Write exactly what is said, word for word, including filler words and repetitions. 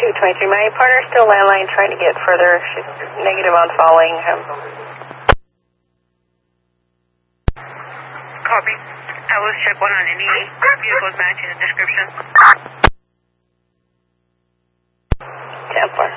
two twenty-three. My partner still landline trying to get further. She's negative on falling. Um, Copy. I will check one on any vehicles matching the description. ten four.